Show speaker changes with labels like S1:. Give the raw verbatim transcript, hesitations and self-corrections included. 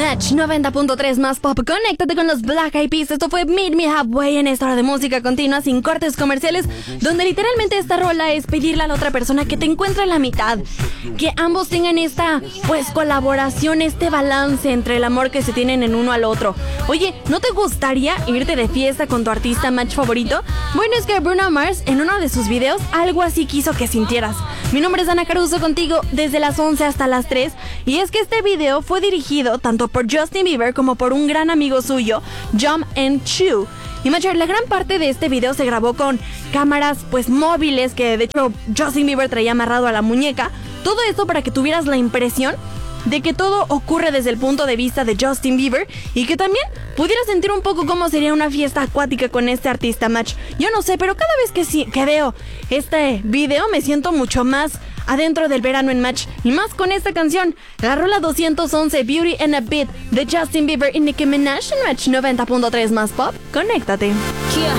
S1: Match noventa punto tres más pop. Conéctate con los Black Eyed Peas. Esto fue Meet Me Halfway en esta hora de música continua sin cortes comerciales, donde literalmente esta rola es pedirle a la otra persona que te encuentre en la mitad, que ambos tengan esta pues colaboración, este balance entre el amor que se tienen en uno al otro. Oye, ¿no te gustaría irte de fiesta con tu artista match favorito? Bueno, es que Bruno Mars en uno de sus videos algo así quiso que sintieras. Mi nombre es Ana Caruso, contigo desde las once hasta las tres, y es que este video fue dirigido tanto por Justin Bieber como por un gran amigo suyo, Jump and Chew. Y macho, la gran parte de este video se grabó con cámaras pues móviles que de hecho Justin Bieber traía amarrado a la muñeca. Todo esto para que tuvieras la impresión de que todo ocurre desde el punto de vista de Justin Bieber y que también pudieras sentir un poco cómo sería una fiesta acuática con este artista match. Yo no sé, pero cada vez que, sí, que veo este video me siento mucho más adentro del verano en Match, y más con esta canción, la rola doscientos once, Beauty and a Beat de Justin Bieber y Nicki Minaj en Match noventa punto tres más pop. Conéctate.
S2: Yeah.